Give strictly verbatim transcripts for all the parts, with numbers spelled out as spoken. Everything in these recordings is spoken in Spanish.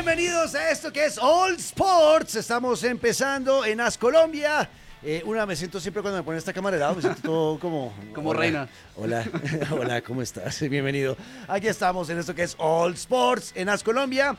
Bienvenidos a esto que es All Sports. Estamos empezando en As Colombia. Eh, una, me siento siempre cuando me ponen esta cámara de lado, me siento todo como... Como hola, reina. Hola, hola, ¿cómo estás? Bienvenido. Aquí estamos en esto que es All Sports en As Colombia.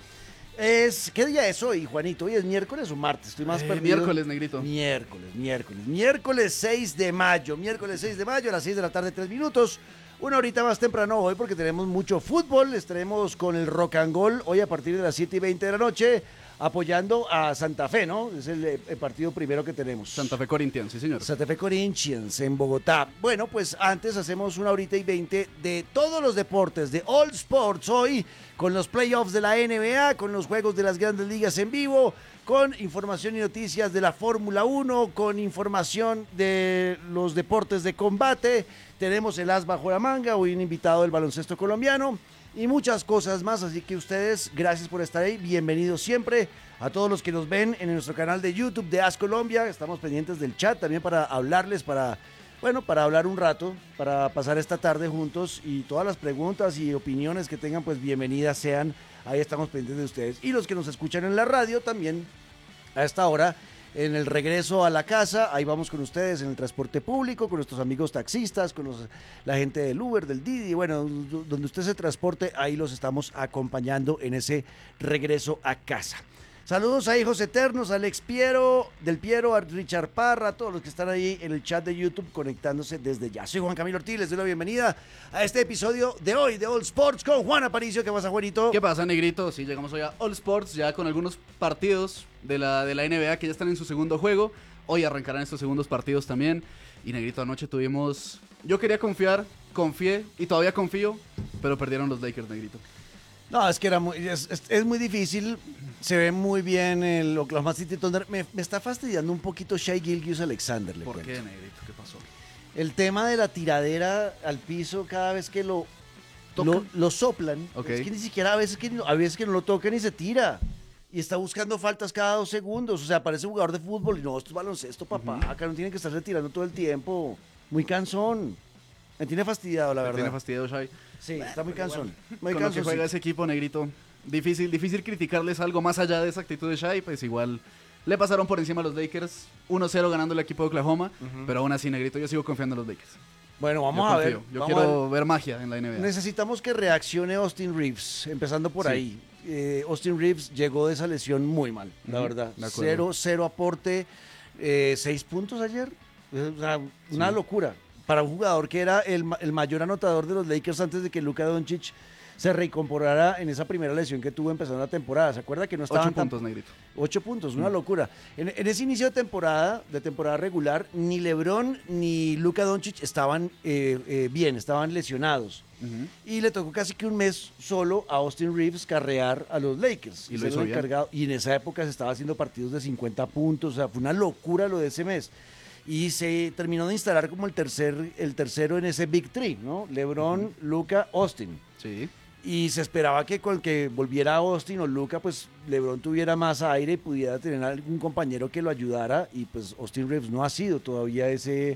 Es, ¿qué día es hoy, Juanito? ¿Hoy es miércoles o martes? Estoy más Eh, perdido. miércoles, negrito. Miércoles, miércoles. Miércoles seis de mayo. Miércoles seis de mayo a las seis de la tarde, tres minutos. Una horita más temprano hoy porque tenemos mucho fútbol. Estaremos con el Rock and Goal hoy a partir de las siete y veinte de la noche apoyando a Santa Fe, ¿no? Es el, el partido primero que tenemos. Santa Fe Corinthians, sí señor. Santa Fe Corinthians en Bogotá. Bueno, pues antes hacemos una horita y veinte de todos los deportes, de All Sports hoy, con los playoffs de la N B A, con los juegos de las grandes ligas en vivo, con información y noticias de la Fórmula uno, con información de los deportes de combate. Tenemos el as bajo la manga, hoy un invitado del baloncesto colombiano y muchas cosas más, así que ustedes, gracias por estar ahí, bienvenidos siempre a todos los que nos ven en nuestro canal de YouTube de As Colombia. Estamos pendientes del chat también para hablarles, para, bueno, para hablar un rato, para pasar esta tarde juntos y todas las preguntas y opiniones que tengan, pues bienvenidas sean, ahí estamos pendientes de ustedes. Y los que nos escuchan en la radio también a esta hora, en el regreso a la casa, ahí vamos con ustedes en el transporte público, con nuestros amigos taxistas, con los, la gente del Uber, del Didi, bueno, donde usted se transporte, ahí los estamos acompañando en ese regreso a casa. Saludos a Hijos Eternos, a Alex Piero, del Piero, a Richard Parra, a todos los que están ahí en el chat de YouTube conectándose desde ya. Soy Juan Camilo Ortiz, les doy la bienvenida a este episodio de hoy de All Sports con Juan Aparicio. ¿Qué pasa, Juanito? ¿Qué pasa, negrito? Sí, llegamos hoy a All Sports, ya con algunos partidos de la, de la N B A que ya están en su segundo juego. Hoy arrancarán estos segundos partidos también. Y, negrito, anoche tuvimos... Yo quería confiar, confié y todavía confío, pero perdieron los Lakers, negrito. No, es que era muy, es, es, es muy difícil. Se ve muy bien el Oklahoma City Thunder. Me, me está fastidiando un poquito Shai Gilgeous-Alexander. ¿Por cuento. qué, negrito? ¿Qué pasó? El tema de la tiradera al piso cada vez que lo, lo, lo soplan. Ok. Es que ni siquiera a veces que, a veces que no lo tocan y se tira. Y está buscando faltas cada dos segundos. O sea, parece jugador de fútbol. Y no, esto es baloncesto, papá. Uh-huh. Acá no tiene que estarse tirando todo el tiempo. Muy cansón. Me tiene fastidiado, la Me verdad. tiene fastidiado, Shai. Sí, está muy cansón. Muy Con cansón, lo que juega sí. ese equipo, negrito. Difícil, difícil criticarles algo más allá de esa actitud de Shai. Pues igual le pasaron por encima a los Lakers. uno cero ganando el equipo de Oklahoma. Uh-huh. Pero aún así, negrito, yo sigo confiando en los Lakers. Bueno, vamos yo a ver. Yo vamos quiero a ver. ver magia en la N B A. Necesitamos que reaccione Austin Reeves, empezando por sí. ahí. Eh, Austin Reeves llegó de esa lesión muy mal, uh-huh. la verdad. Cero, cero aporte, eh, seis puntos ayer. O sea, una sí. locura. Para un jugador que era el, el mayor anotador de los Lakers antes de que Luka Doncic se reincorporara en esa primera lesión que tuvo empezando la temporada. ¿Se acuerda que no estaban Ocho puntos, tan... negrito. Ocho puntos, una mm. locura. En, en ese inicio de temporada, de temporada regular, ni LeBron ni Luka Doncic estaban eh, eh, bien, estaban lesionados. Uh-huh. Y le tocó casi que un mes solo a Austin Reeves carrear a los Lakers. Y, lo hizo encargado, y en esa época se estaba haciendo partidos de cincuenta puntos, o sea, fue una locura lo de ese mes. Y se terminó de instalar como el tercer el tercero en ese Big Three, ¿no? LeBron, uh-huh. Luka, Austin. Sí. Y se esperaba que con que volviera Austin o Luka, pues LeBron tuviera más aire y pudiera tener algún compañero que lo ayudara. Y pues Austin Reeves no ha sido todavía ese,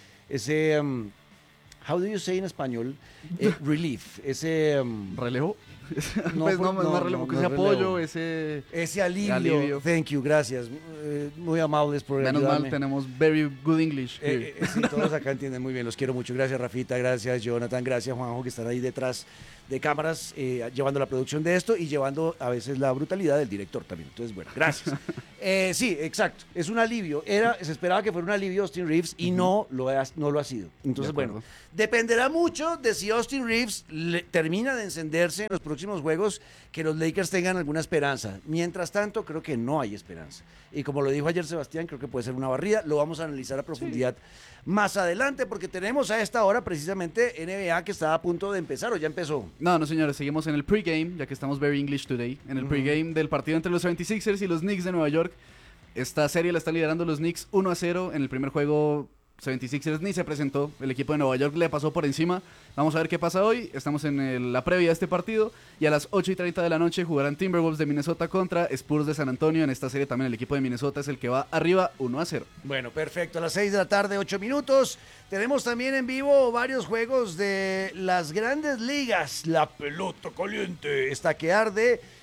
ese, um, how do you say en español? Eh, relief, ese... Um, ¿Relevo? No, pues no, no, no, más relevo, no, que no ese relevo. apoyo, ese... Ese alivio. alivio. Thank you, gracias. Eh, muy amables por Menos ayudarme. mal tenemos very good English. Eh, eh, sí, todos acá entienden muy bien. Los quiero mucho. Gracias, Rafita. Gracias, Jonathan. Gracias, Juanjo, que están ahí detrás de cámaras eh, llevando la producción de esto y llevando a veces la brutalidad del director también. Entonces, bueno, gracias. eh, sí, exacto. Es un alivio. Era, se esperaba que fuera un alivio Austin Reeves y uh-huh. no, lo ha, no lo ha sido. Entonces, bueno, dependerá mucho de si Austin Reeves le, termina de encenderse en los próximos juegos, que los Lakers tengan alguna esperanza. Mientras tanto, creo que no hay esperanza. Y como lo dijo ayer Sebastián, creo que puede ser una barrida. Lo vamos a analizar a profundidad sí. más adelante, porque tenemos a esta hora precisamente N B A que está a punto de empezar, ¿o ya empezó? No, no, señores, seguimos en el pregame, ya que estamos very English today. En el uh-huh. pregame del partido entre los setenta y seis ers y los Knicks de Nueva York. Esta serie la están liderando los Knicks uno a cero. En el primer juego setenta y seis ers ni se presentó, el equipo de Nueva York le pasó por encima. Vamos a ver qué pasa hoy. Estamos en el, la previa de este partido y a las ocho y treinta de la noche jugarán Timberwolves de Minnesota contra Spurs de San Antonio. En esta serie también el equipo de Minnesota es el que va arriba uno a cero. Bueno, perfecto, a las seis de la tarde, ocho minutos. Tenemos también en vivo varios juegos de las grandes ligas. La pelota caliente está que arde.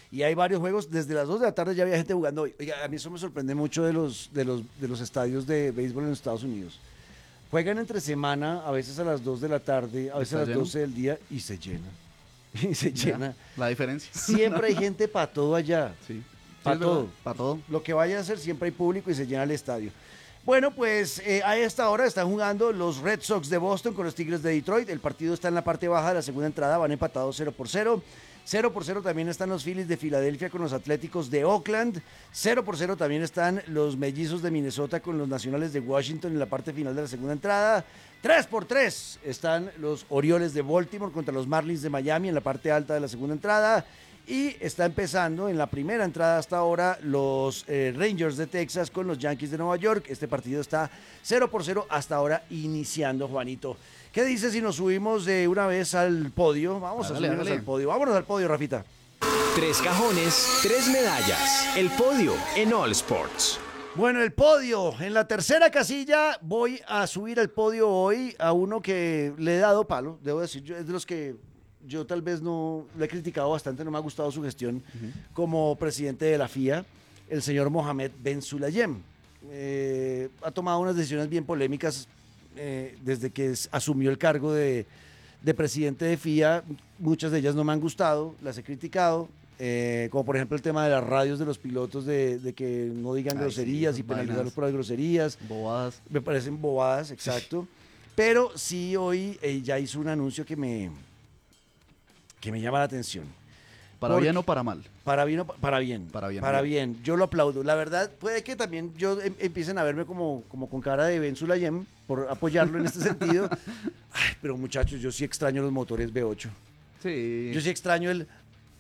y hay varios juegos. Desde las dos de la tarde ya había gente jugando hoy. Oiga, a mí eso me sorprende mucho de los, de los, de los estadios de béisbol en los Estados Unidos. Juegan entre semana, a veces a las dos de la tarde, a veces a las lleno? doce del día, y se llena. Y se llena. La diferencia. Siempre hay gente para todo allá. Sí. Para Sí, es todo. verdad, Para todo. Lo que vaya a hacer, siempre hay público y se llena el estadio. Bueno, pues eh, a esta hora están jugando los Red Sox de Boston con los Tigres de Detroit. El partido está en la parte baja de la segunda entrada, van empatados cero por cero. cero por cero también están los Phillies de Filadelfia con los Atléticos de Oakland. cero por cero también están los Mellizos de Minnesota con los Nacionales de Washington en la parte final de la segunda entrada. tres por tres están los Orioles de Baltimore contra los Marlins de Miami en la parte alta de la segunda entrada. Y está empezando en la primera entrada hasta ahora los eh, Rangers de Texas con los Yankees de Nueva York. Este partido está cero por cero hasta ahora iniciando, Juanito. ¿Qué dices si nos subimos de una vez al podio? Vamos Hágale, a subirnos hágale. al podio. Vámonos al podio, Rafita. Tres cajones, tres medallas. El podio en All Sports. Bueno, el podio. En la tercera casilla voy a subir al podio hoy a uno que le he dado palo, debo decir. Yo, es de los que yo tal vez no le he criticado bastante, no me ha gustado su gestión uh-huh. como presidente de la F I A, el señor Mohamed Ben Sulayem. Eh, ha tomado unas decisiones bien polémicas eh, desde que es, asumió el cargo de, de presidente de F I A. Muchas de ellas no me han gustado, las he criticado. Eh, como por ejemplo el tema de las radios de los pilotos, de, de que no digan Ay, groserías sí, y penalizarlos por las groserías. Bobadas. Me parecen bobadas, exacto. Pero sí hoy eh, ya hizo un anuncio que me, que me llama la atención. ¿Para Porque, bien o para mal? Para bien o pa- para bien. Para bien. Para bien. Yo lo aplaudo. La verdad, puede que también yo em, empiecen a verme como, como con cara de Ben Sulayem por apoyarlo en este sentido. Ay, pero muchachos, yo sí extraño los motores V ocho. Sí. Yo sí extraño el...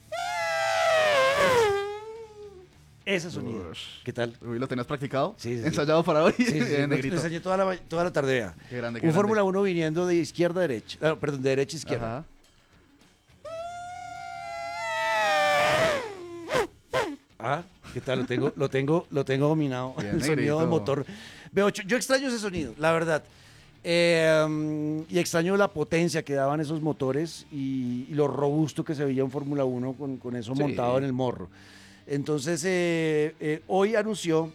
Ese sonido. Ush. ¿Qué tal? Uy, ¿lo tenías practicado? Sí, sí, sí. ¿Ensayado para hoy? Sí, sí, sí. Bien, Lo negrito. enseñé toda la, toda la tarde, vea. Qué grande, qué Un grande. Fórmula uno viniendo de izquierda a derecha. Ah, perdón, de derecha a izquierda. Ajá. Ah, ¿qué tal? Lo tengo, lo tengo, lo tengo dominado. Bien, el sonido negrito. del motor V ocho. Yo extraño ese sonido, la verdad. Eh, um, y extraño la potencia que daban esos motores y, y lo robusto que se veía en Fórmula uno con, con eso Sí. montado en el morro. Entonces, eh, eh, hoy anunció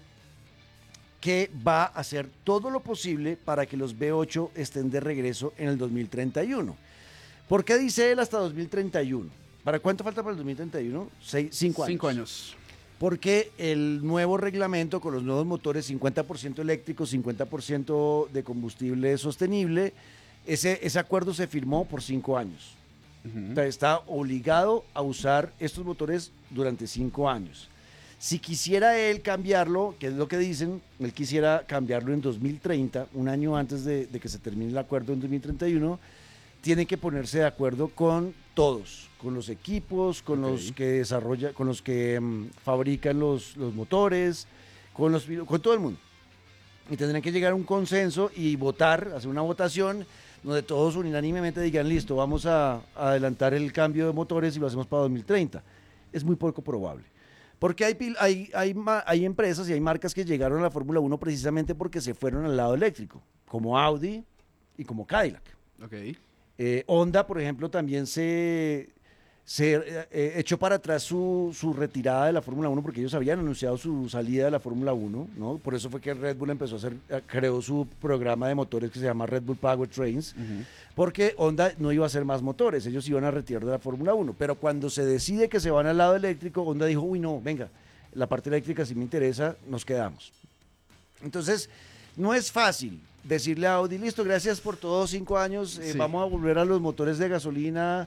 que va a hacer todo lo posible para que los V ocho estén de regreso en el dos mil treinta y uno. ¿Por qué dice él hasta dos mil treinta y uno? ¿Para cuánto falta para el dos mil treinta y uno? Seis, cinco años. Cinco años. Porque el nuevo reglamento con los nuevos motores, cincuenta por ciento eléctricos, cincuenta por ciento de combustible sostenible, ese, ese acuerdo se firmó por cinco años. Uh-huh. O sea, está obligado a usar estos motores durante cinco años. Si quisiera él cambiarlo, que es lo que dicen, él quisiera cambiarlo en dos mil treinta, un año antes de, de que se termine el acuerdo en dos mil treinta y uno, tiene que ponerse de acuerdo con todos, con los equipos, con Ok. los que desarrolla, con los que um, fabrican los, los motores, con los con todo el mundo. Y tendrán que llegar a un consenso y votar, hacer una votación donde todos unánimemente digan, listo, vamos a, a adelantar el cambio de motores y lo hacemos para dos mil treinta. Es muy poco probable. Porque hay, pil- hay, hay, ma- hay empresas y hay marcas que llegaron a la Fórmula uno precisamente porque se fueron al lado eléctrico, como Audi y como Cadillac. Ok. Eh, Honda, por ejemplo, también se, se eh, eh, echó para atrás su, su retirada de la Fórmula uno porque ellos habían anunciado su salida de la Fórmula uno, ¿no? Por eso fue que Red Bull empezó a hacer, eh, creó su programa de motores que se llama Red Bull Power Trains, Uh-huh. porque Honda no iba a hacer más motores, ellos iban a retirar de la Fórmula uno, pero cuando se decide que se van al lado eléctrico, Honda dijo, uy no, venga, la parte eléctrica sí me interesa, nos quedamos. Entonces, no es fácil decirle a Audi, listo, gracias por todos cinco años, eh, Sí. vamos a volver a los motores de gasolina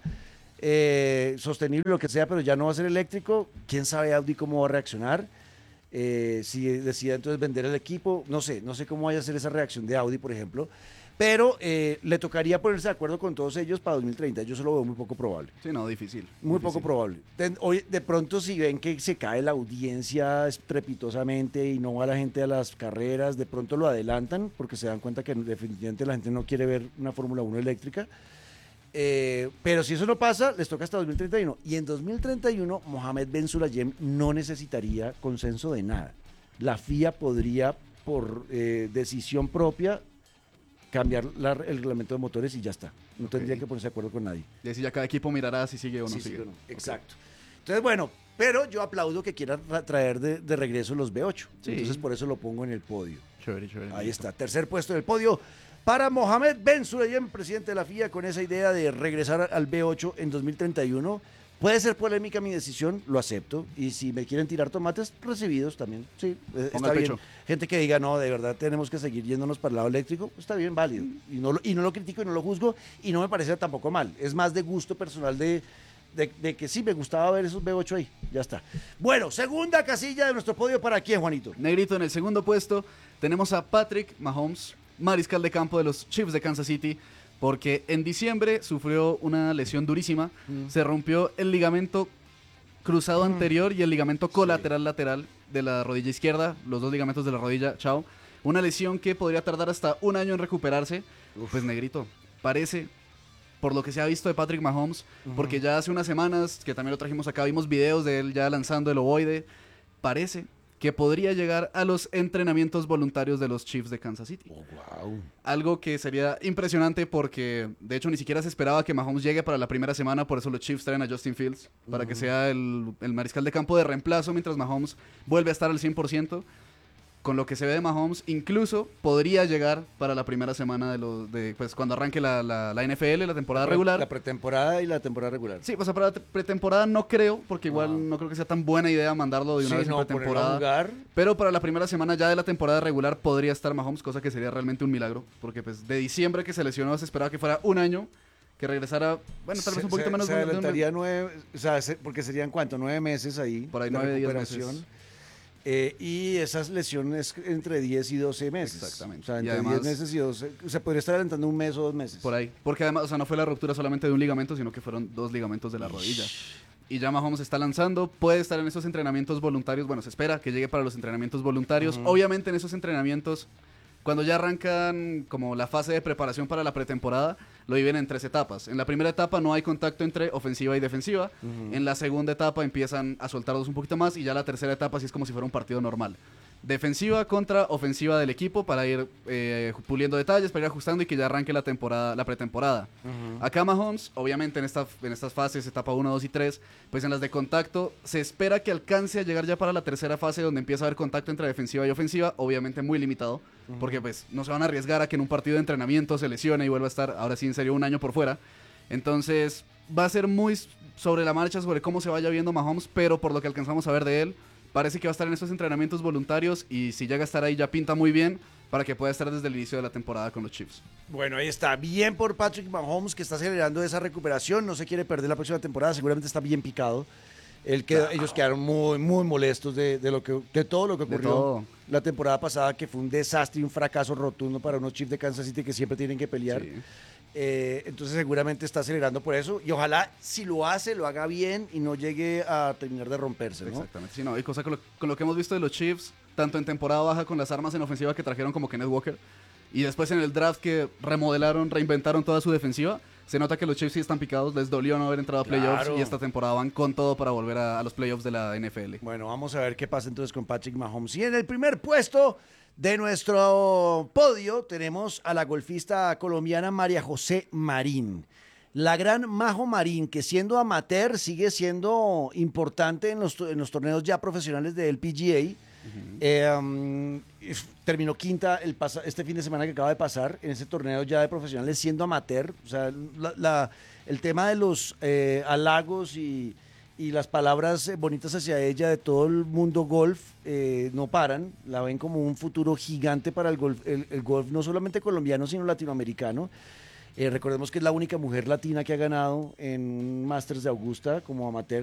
eh, sostenible, lo que sea, pero ya no va a ser eléctrico. ¿Quién sabe Audi cómo va a reaccionar? Eh, si decide entonces vender el equipo, no sé, no sé cómo vaya a ser esa reacción de Audi, por ejemplo, pero eh, le tocaría ponerse de acuerdo con todos ellos para dos mil treinta. Yo se lo veo muy poco probable. Sí, no, difícil. Muy difícil. poco probable. De, hoy, de pronto, si ven que se cae la audiencia estrepitosamente y no va la gente a las carreras, de pronto lo adelantan porque se dan cuenta que definitivamente la gente no quiere ver una Fórmula uno eléctrica. Eh, pero si eso no pasa, les toca hasta dos mil treinta y uno. Y en dos mil treinta y uno, Mohamed Ben Sulayem no necesitaría consenso de nada. La F I A podría, por eh, decisión propia, cambiar la- el reglamento de motores y ya está. No tendría Ok. que ponerse de acuerdo con nadie. Y así ya cada equipo mirará si sigue o no Sí, sí sigue. o no. Exacto. Entonces, bueno, pero yo aplaudo que quieran ra- traer de, de regreso los B ocho. Sí. Entonces, por eso lo pongo en el podio. Chévere, chévere. Ahí está, tercer puesto en el podio para Mohamed Ben Sulayem, presidente de la F I A, con esa idea de regresar al B ocho en dos mil treinta y uno. Puede ser polémica mi decisión, lo acepto. Y si me quieren tirar tomates, recibidos también. Sí, eh, Ponga está el bien. pecho. Gente que diga, no, de verdad tenemos que seguir yéndonos para el lado eléctrico, está bien, válido. Y no, lo- y no lo critico y no lo juzgo y no me parece tampoco mal. Es más de gusto personal de, de, de que sí me gustaba ver esos B ocho ahí. Ya está. Bueno, segunda casilla de nuestro podio para quién, Juanito. Negrito, en el segundo puesto tenemos a Patrick Mahomes, mariscal de campo de los Chiefs de Kansas City, porque en diciembre sufrió una lesión durísima. Mm. Se rompió el ligamento cruzado anterior y el ligamento colateral lateral de la rodilla izquierda, los dos ligamentos de la rodilla, chao. Una lesión que podría tardar hasta un año en recuperarse. Pues Negrito, parece, por lo que se ha visto de Patrick Mahomes, porque ya hace unas semanas, que también lo trajimos acá, vimos videos de él ya lanzando el ovoide, parece que podría llegar a los entrenamientos voluntarios de los Chiefs de Kansas City. wow. Algo que sería impresionante porque, de hecho, ni siquiera se esperaba que Mahomes llegue para la primera semana, por eso los Chiefs traen a Justin Fields, para que sea el, el mariscal de campo de reemplazo mientras Mahomes vuelve a estar al cien por ciento. Con lo que se ve de Mahomes, incluso podría llegar para la primera semana de los de pues cuando arranque la, la, la N F L, la temporada regular. La pretemporada y la temporada regular. Sí, pues para la te- pretemporada no creo, porque igual No. no creo que sea tan buena idea mandarlo de una Sí, vez no, en ponerlo a pretemporada. jugar. Pero para la primera semana ya de la temporada regular podría estar Mahomes, cosa que sería realmente un milagro, porque pues de diciembre que se lesionó se esperaba que fuera un año, que regresara, bueno, tal vez un Se- poquito se- menos se de un- de un- adelantaría nueve, o sea, se- porque serían cuánto, nueve meses ahí. Por ahí de nueve, diez recuperación. meses. Eh, y esas lesiones entre diez y doce meses. Exactamente. O sea, Y entre además- diez meses y doce. O sea, podría estar adelantando un mes o dos meses. por ahí. Porque además, o sea, no fue la ruptura solamente de un ligamento, sino que fueron dos ligamentos de la rodilla. Y ya Mahomes está lanzando, puede estar en esos entrenamientos voluntarios. Bueno, se espera que llegue para los entrenamientos voluntarios. Obviamente en esos entrenamientos, cuando ya arrancan como la fase de preparación para la pretemporada, lo dividen en tres etapas. En la primera etapa no hay contacto entre ofensiva y defensiva. En la segunda etapa empiezan a soltarlos un poquito más y ya la tercera etapa sí es como si fuera un partido normal. Defensiva contra ofensiva del equipo para ir eh, puliendo detalles, para ir ajustando y que ya arranque la temporada, la pretemporada. Acá Mahomes, obviamente en, esta, en estas fases, etapa uno, dos y tres, pues en las de contacto, se espera que alcance a llegar ya para la tercera fase donde empieza a haber contacto entre defensiva y ofensiva, obviamente muy limitado, porque pues no se van a arriesgar a que en un partido de entrenamiento se lesione y vuelva a estar, ahora sí en serio, un año por fuera. Entonces va a ser muy sobre la marcha, sobre cómo se vaya viendo Mahomes, pero por lo que alcanzamos a ver de él, parece que va a estar en estos entrenamientos voluntarios y si llega a estar ahí ya pinta muy bien para que pueda estar desde el inicio de la temporada con los Chiefs. Bueno, ahí está. Bien por Patrick Mahomes, que está acelerando esa recuperación. No se quiere perder la próxima temporada. Seguramente está bien picado. Él quedó- ellos quedaron muy, muy molestos de, de lo que, de todo lo que De ocurrió todo. la temporada pasada, que fue un desastre y un fracaso rotundo para unos Chiefs de Kansas City que siempre tienen que pelear. Sí. Eh, entonces seguramente está acelerando por eso. Y ojalá, si lo hace, lo haga bien y no llegue a terminar de romperse, ¿no? Exactamente, sí, no, y cosa con lo, con lo que hemos visto de los Chiefs, tanto en temporada baja con las armas en ofensiva que trajeron como Kenneth Walker, y después en el draft que remodelaron, reinventaron toda su defensiva, se nota que los Chiefs sí están picados, les dolió no haber entrado a playoffs Claro. y esta temporada van con todo para volver a, a los playoffs de la N F L. Bueno, vamos a ver qué pasa entonces con Patrick Mahomes. Y en el primer puesto de nuestro podio tenemos a la golfista colombiana María José Marín. La gran Majo Marín, que siendo amateur sigue siendo importante en los, to- en los torneos ya profesionales de L P G A. Eh, um, if- terminó quinta el pasa- este fin de semana que acaba de pasar en ese torneo ya de profesionales siendo amateur. O sea, la- la- el tema de los eh, halagos y, y las palabras eh, bonitas hacia ella de todo el mundo golf eh, no paran. La ven como un futuro gigante para el golf, el, el golf no solamente colombiano, sino latinoamericano. Eh, recordemos que es la única mujer latina que ha ganado en un Masters de Augusta como amateur.